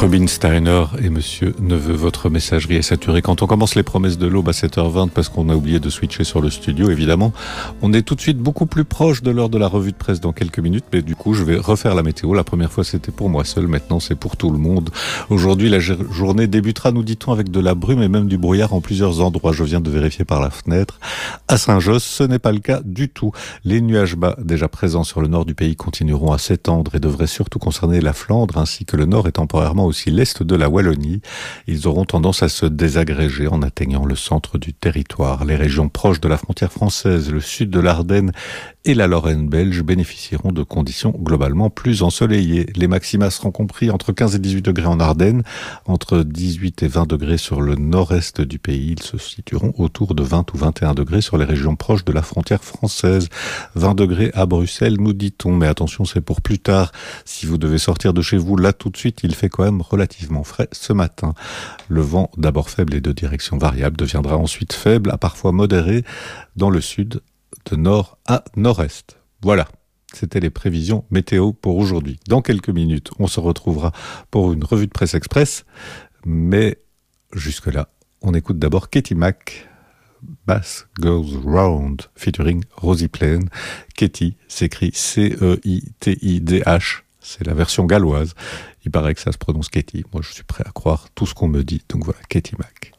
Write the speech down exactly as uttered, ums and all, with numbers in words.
Robin Steiner et Monsieur Neveu, votre messagerie est saturée. Quand on commence les promesses de l'aube à sept heures vingt, parce qu'on a oublié de switcher sur le studio, évidemment, on est tout de suite beaucoup plus proche de l'heure de la revue de presse dans quelques minutes, mais du coup, je vais refaire la météo. La première fois, c'était pour moi seul, maintenant, c'est pour tout le monde. Aujourd'hui, la journée débutera, nous dit-on, avec de la brume et même du brouillard en plusieurs endroits. Je viens de vérifier par la fenêtre. À Saint-Josse, ce n'est pas le cas du tout. Les nuages bas, déjà présents sur le nord du pays, continueront à s'étendre et devraient surtout concerner la Flandre, ainsi que le nord et temporairement aussi l'est de la Wallonie. Ils auront tendance à se désagréger en atteignant le centre du territoire. Les régions proches de la frontière française, le sud de l'Ardenne et la Lorraine belge bénéficieront de conditions globalement plus ensoleillées. Les maxima seront compris entre quinze et dix-huit degrés en Ardennes, entre dix-huit et vingt degrés sur le nord-est du pays. Ils se situeront autour de vingt ou vingt et un degrés sur les régions proches de la frontière française. vingt degrés à Bruxelles, nous dit-on, mais attention, c'est pour plus tard. Si vous devez sortir de chez vous là tout de suite, il fait quand même relativement frais ce matin. Le vent, d'abord faible et de direction variable, deviendra ensuite faible à parfois modéré dans le sud, de nord à nord-est. Voilà, c'était les prévisions météo pour aujourd'hui. Dans quelques minutes, on se retrouvera pour une revue de presse express, mais jusque-là, on écoute d'abord Katie Mack, Bass Goes Round, featuring Rosie Plain. Katie s'écrit C E I T I D H, c'est la version galloise. Il paraît que ça se prononce Katie. Moi, je suis prêt à croire tout ce qu'on me dit. Donc voilà, Katie Mack.